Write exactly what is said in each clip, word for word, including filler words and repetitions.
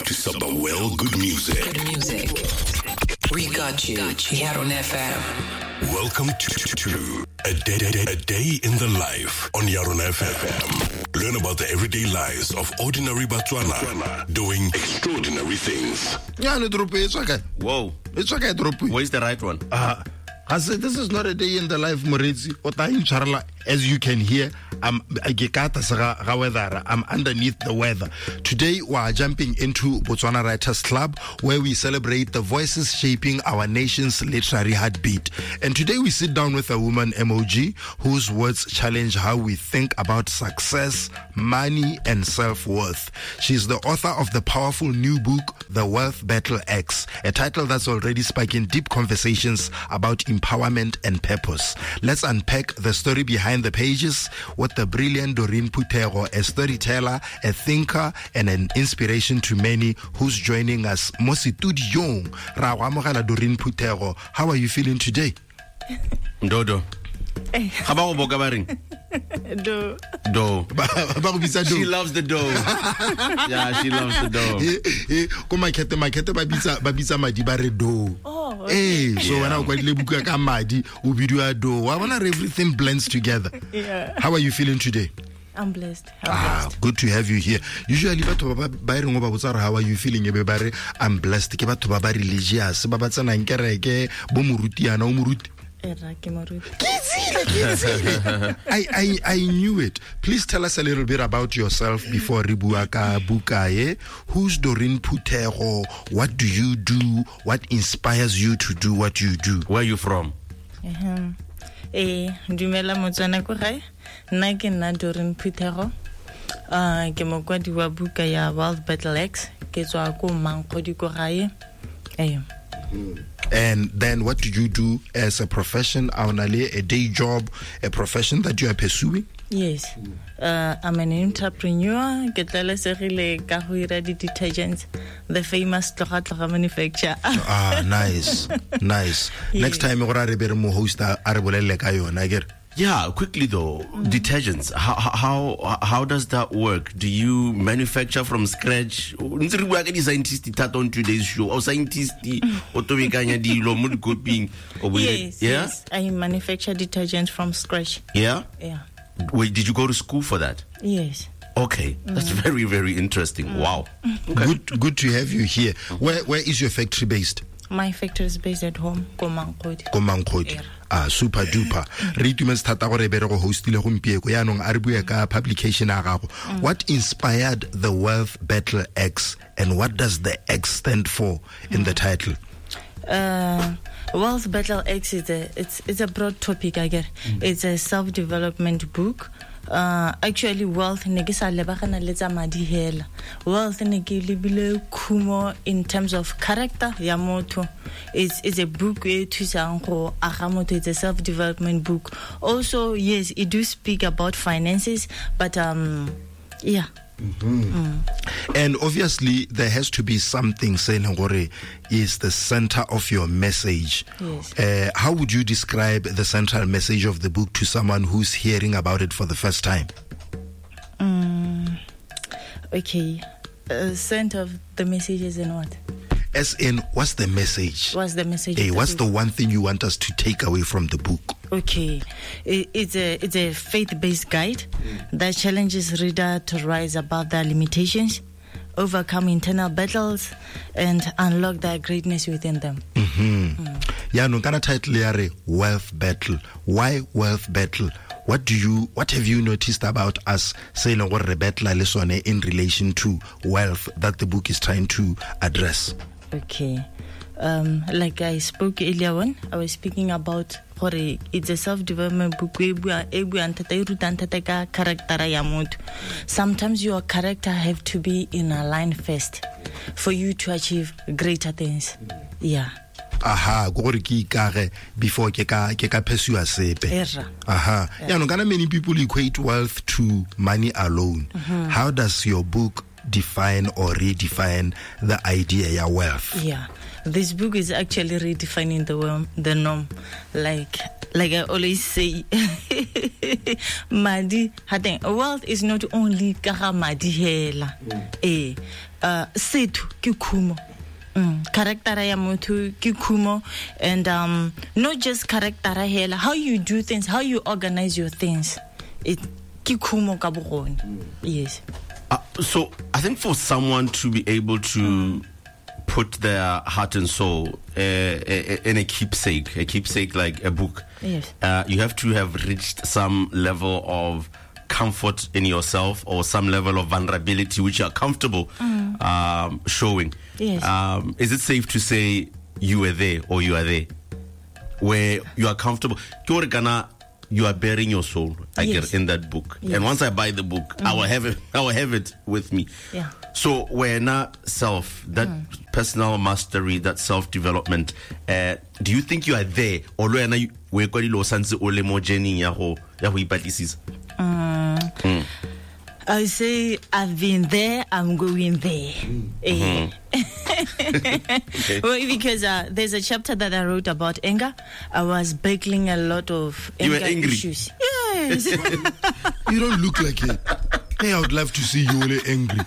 to some well good music. Good music. We got you here on F M. Welcome to, to, to a, day, a day in the life on Yaron F M. Learn about the everyday lives of ordinary Batswana doing extraordinary things. Yeah, it's okay. Whoa. It's okay, Dropi. Where's the right one? Uh, I said, this is not a day in the life, Moritzi. As you can hear, I'm I'm underneath the weather. Today, we are jumping into Botswana Writers Club, where we celebrate the voices shaping our nation's literary heartbeat. And today, we sit down with a woman, M O G, whose words challenge how we think about success, money, and self-worth. She's the author of the powerful new book, The Wealth Battle X, a title that's already sparking deep conversations about empowerment and purpose. Let's unpack the story behind the pages with the brilliant Doreen Phuthego, a storyteller, a thinker, and an inspiration to many, who's joining us. Mositudiong Rawamogala Doreen Phuthego. How are you feeling today? Dodo. How about Bogabaring? Do. Do. She loves the dough. Yeah, she loves the dough. Come my cat, my cat, babisa, babisa, my dibare do. Oh, okay. Hey, so when I got lebuka kamadi, ubidu do. I wanna everything blends together. Yeah. How are you feeling today? I'm blessed. I'm ah, blessed. Good to have you here. Usually, how are you feeling? I'm blessed. Religious. I, I I knew it. Please tell us a little bit about yourself before Ribuaka Bukaye. Who's Doreen Phuthego? What do you do? What inspires you to do what you do? Where are you from? Uh-huh. Eh, dumela motswana ko gae. Nna ke nna Doreen Phuthego. Ah, ke mokwadi wa buka ya Wealth Battle X. Ke tswa ko Mankgodi ko gae. Eh. And then what do you do as a profession, a day job, a profession that you are pursuing? Yes. Uh, I'm an entrepreneur. Ke tlalesegile ka go ira di detergents, the famous Tloga Tloga manufacturer. Ah, nice. Nice. Yes. Next time we are be mo host a re bolelle ka yona ke. Yeah, quickly though, mm. detergents. How how how does that work? Do you manufacture from scratch? Scientist on today's show or scientist Yes, yeah? yes. I manufacture detergents from scratch. Yeah? Yeah. Wait, did you go to school for that? Yes. Okay, that's mm. very, very interesting. Mm. Wow. Okay. Good good to have you here. Where where is your factory based? My factory is based at home, Komankgodi. Komankgodi. Ah, super duper. Re itumetse thata gore be re go hostile gompieko ya nong a re bua ka publication a gago. What inspired the Wealth Battle X, and what does the X stand for in the title? Uh, Wealth Battle X is a it's it's a broad topic. I get mm. It's a self-development book. Uh, actually, wealth ne ke sa lebagana le tsa madi hela. Wealth ne ke lebile khumo in terms of character ya motho. It's it's a book e thusang go aga motho. It's a self-development book. Also, yes, it do speak about finances, but um, yeah. Mm-hmm. Mm. And obviously there has to be something saying gore is the center of your message. Yes. Uh, how would you describe the central message of the book to someone who's hearing about it for the first time? Um, okay. Uh, center of the message is in what? As in, what's the message? What's the message? Hey, the what's book? the one thing you want us to take away from the book? Okay, it, it's a it's a faith-based guide that challenges reader to rise above their limitations, overcome internal battles, and unlock their greatness within them. Mm-hmm. Mm. Yeah, no kind of title yare Wealth Battle. Why Wealth Battle? What do you what have you noticed about us saying or battle in relation to wealth that the book is trying to address? Okay. Um, like I spoke earlier on, I was speaking about hore it's a self-development book. Sometimes your character have to be in a line first for you to achieve greater things. Yeah. Aha, gore ki ikare before ke ka ke ka pursue sepe. Aha. Yeah, no, many people equate wealth to money alone. Mm-hmm. How does your book define or redefine the idea of wealth? Yeah. This book is actually redefining the the norm. Like like I always say, madi hateng wealth is not only ka ga madi hela. Eh, uh, setho ke khumo. Mm, character ya motho ke khumo, and um not just character hela, how you do things, how you organize your things. It ke khumo ka bogone. Yes. Uh, so I think for someone to be able to mm. put their heart and soul uh, in a keepsake, a keepsake like a book, yes. uh, you have to have reached some level of comfort in yourself or some level of vulnerability which you are comfortable mm. um, showing. Yes. Um, is it safe to say you were there or you are there where you are comfortable? You are bearing your soul, I yes. get in that book. Yes. And once I buy the book, mm. I will have it. I will have it with me. Yeah. So we're not self, that mm. personal mastery, that self development. Uh, do you think you are there, or we're not? We're going to sense ole mo journey ya ho ya ho ipatlisisa. Mm. I say I've been there, I'm going there. Mm-hmm. Okay. Well, because uh, there's a chapter that I wrote about anger. I was battling a lot of anger you were angry. issues. Yes. You don't look like it. Hey, I would love to see you really angry.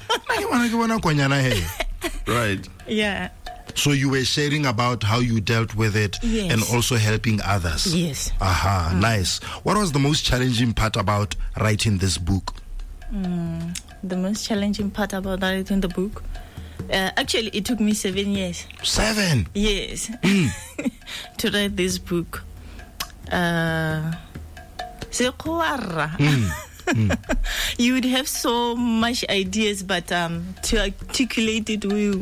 Right. Yeah. So you were sharing about how you dealt with it, yes. and also helping others. Yes. Aha, mm. nice. What was the most challenging part about writing this book? Mm, the most challenging part about writing the book? Uh, actually, it took me seven years. Seven? Yes. Mm. To write this book. Uh, mm. Mm. You would have so much ideas, but um, to articulate it, we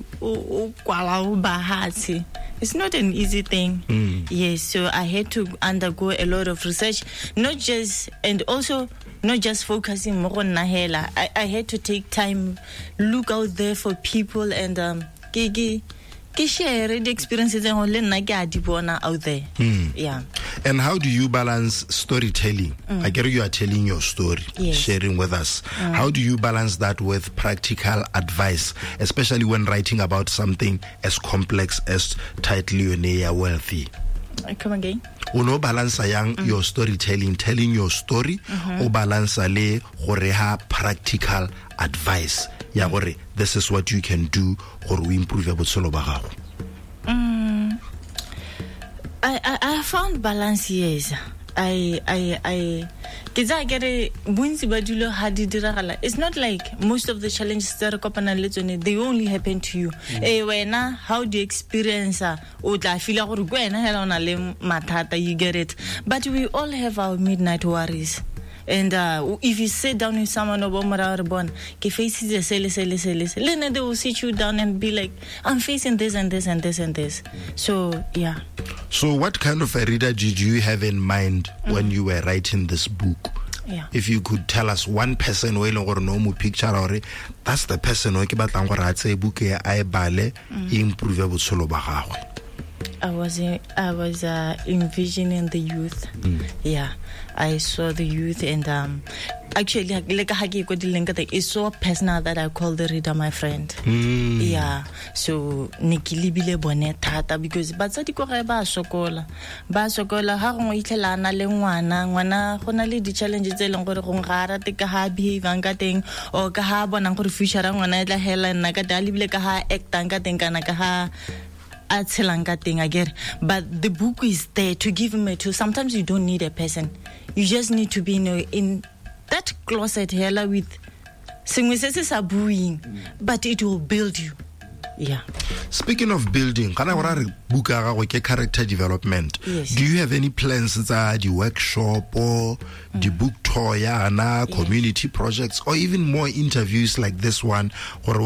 it's not an easy thing. Mm. Yes, so I had to undergo a lot of research, not just and also not just focusing more on Nahela. I, I had to take time, look out there for people, and um, share the experiences and out there. Mm. Yeah. And how do you balance storytelling? Mm. I get you are telling your story, yes. sharing with us. Mm. How do you balance that with practical advice, especially when writing about something as complex as Titlioneer Wealthy? Come again? Uno balance yang mm. your storytelling, telling your story, mm-hmm. o balance le gore ha practical advice. Ya gore this is what you can do or we improve your botshelo ba gago. Mm. I, I I found balance, yes. I I I it's not like most of the challenges that are they only happen to you. Mm. Eh, when how do you experience uh, you get it? But we all have our midnight worries. And uh, if you sit down with someone they will sit you down and be like, I'm facing this and this and this and this. So yeah. So what kind of a reader did you have in mind mm. when you were writing this book? Yeah. If you could tell us one person who no picture or that's the person who batlang gore a tse book e a e bale e improve botshelo ba gagwe. I was uh, I was uh, envisioning the youth. Mm. Yeah, I saw the youth, and um, actually, like it's so personal that I call the reader my friend. Mm. Yeah, so nikilibile bone tata because batsadi ko ga ba sokola ba sokola ha go itlhelana le ngwana ngwana gona le di challenges tse leng gore go ngara te ka ha behave ka teng o ka ha bona gore future ra ngwana e tla hela nna ka dalibile ka ha actang ka teng kana ka ha I get, but the book is there to give him a tool. Sometimes you don't need a person; you just need to be in, a, in that closet hella with mm. but it will build you. Yeah. Speaking of building, mm. book character development. Yes. Do you have any plans that the workshop or mm. the book tour, yeah, community yes. projects, or even more interviews like this one, or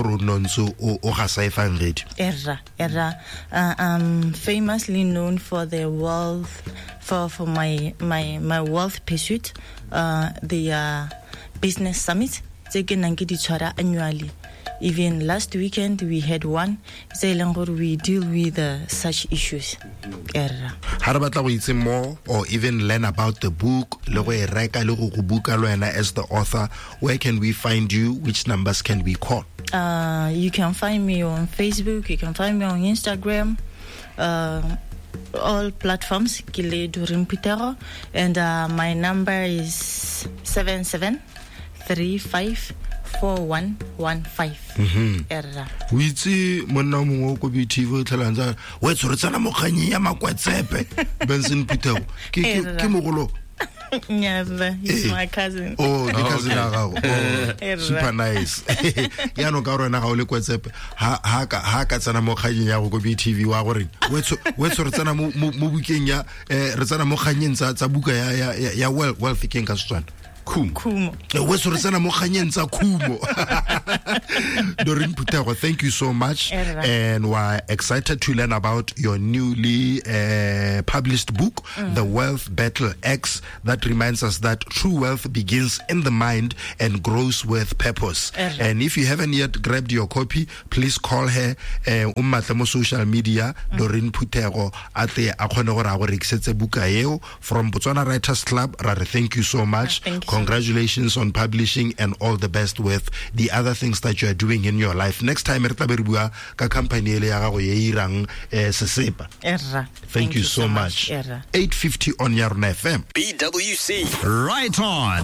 Erra, erra. Uh, I'm famously known for the wealth, for for my my my wealth pursuit, uh, the uh, business summit. Annually. Even last weekend we had one. We deal with uh, such issues. How about we say more or even learn about the book? As the author, where can we find you? Which numbers can we call? Uh, you can find me on Facebook. You can find me on Instagram. Uh, all platforms, Kile Doreen Phuthego, and uh, my number is seven seven three five four one one five. Erra. We see monna mongwe ko B T V tlhalanza we tsoretsana mo kganyi ya makwetsepe Benson Phuthego ke ke ke mogolo. Never. He's my cousin. Oh, the cousin agago. Oh, super nice. Ya no ka rona ga o le kwetsepe ha ha ka ha ka tsana mo kganyi ya go ko B T V wa gore we tso we tsoretsana mo mo bukeng ya eh re tsana mo kganyeng tsa tsa buka ya ya ya wealth wealth king ka Setswana. Kumo. Kumo. We soretsana mo kganyeng tsa Kumo. Doreen Phuthego, thank you so much. And we're excited to learn about your newly uh, published book, mm. The Wealth Battle X, that reminds us that true wealth begins in the mind and grows with purpose. Erra. And if you haven't yet grabbed your copy, please call her ummatle mo social media, mm. Doreen Phuthego, ate a khone gore a go rekisetse buka eo from Botswana Writers Club. Rare, thank you so much. Thank you. Congratulations on publishing and all the best with the other things that you are doing in your life. Next time, re tla be re bua ka company ele ya gago ye irang sesepa. Erra. Thank you so much. Erra. eight fifty on Yarona F M. B W C. Right on.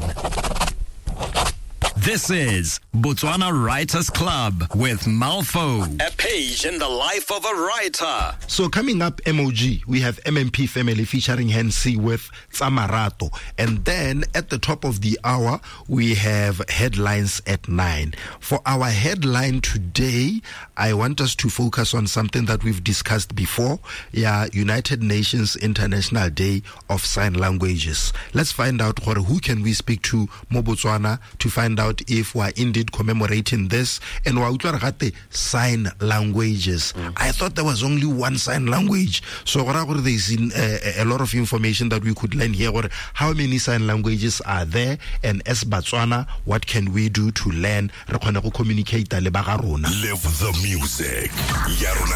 This is Botswana Writers Club with Malfo. A page in the life of a writer. So coming up, M O G, we have M M P Family featuring Hensi with Tsamarato. And then at the top of the hour, we have headlines at nine. For our headline today, I want us to focus on something that we've discussed before. Yeah, United Nations International Day of Sign Languages. Let's find out who can we speak to mo Botswana to find out if we are indeed commemorating this and wa utlwa ragate sign languages. Mm. I thought there was only one sign language. So there is uh, a lot of information that we could learn here. How many sign languages are there? And as Botswana, what can we do to learn? Re kgona go communicate le ba ga rona. Live the music. Yarona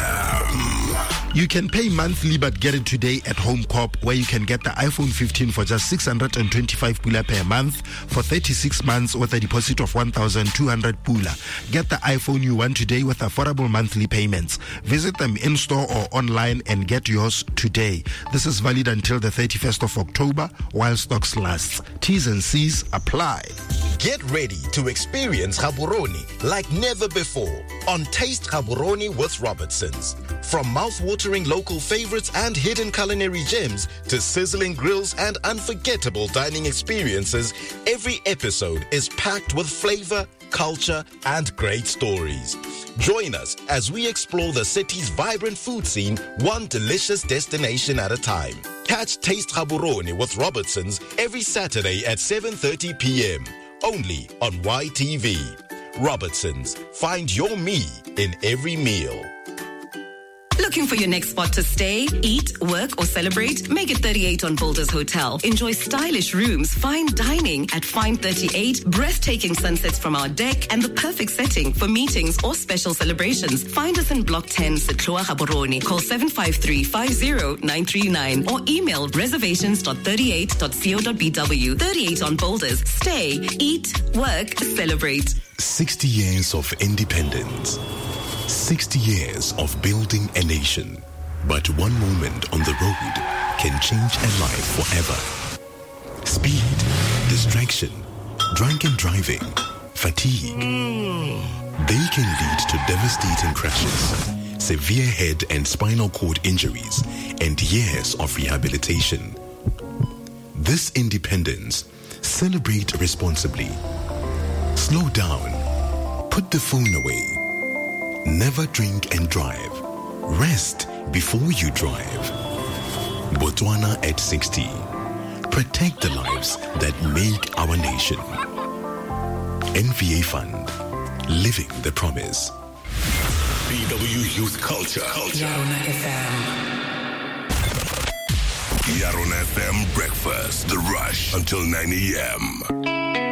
F M. You can pay monthly but get it today at Home Corp, where you can get the iPhone fifteen for just six hundred twenty-five pula per month for thirty-six months with a deposit of one thousand two hundred pula. Get the iPhone you want today with affordable monthly payments. Visit them in store or online and get yours today. This is valid until the thirty-first of October while stocks last. T's and C's apply. Get ready to experience Gaborone like never before on Taste Gaborone with Robertsons. From mouth-watering local favorites and hidden culinary gems to sizzling grills and unforgettable dining experiences, every episode is packed with flavor, culture, and great stories. Join us as we explore the city's vibrant food scene, one delicious destination at a time. Catch Taste Gaborone with Robertsons every Saturday at seven thirty p.m. only on Y T V. Robertsons, find your me in every meal. Looking for your next spot to stay, eat, work, or celebrate? Make it thirty-eight on Boulders Hotel. Enjoy stylish rooms, fine dining at Fine thirty-eight, breathtaking sunsets from our deck, and the perfect setting for meetings or special celebrations. Find us in Block ten, Setloa Gaborone. Call seven five three, five zero nine three nine or email reservations dot thirty-eight dot co dot b w. thirty-eight on Boulders. Stay, eat, work, celebrate. sixty years of independence. sixty years of building a nation. But one moment on the road can change a life forever. Speed, distraction, drunken driving, fatigue. They can lead to devastating crashes, severe head and spinal cord injuries, and years of rehabilitation. This independence, celebrate responsibly. Slow down. Put the phone away. Never drink and drive. Rest before you drive. Botswana at sixty. Protect the lives that make our nation. N V A Fund. Living the promise. B W Youth Culture. Culture. Yarona F M. Yarona F M Breakfast. The Rush until nine a.m.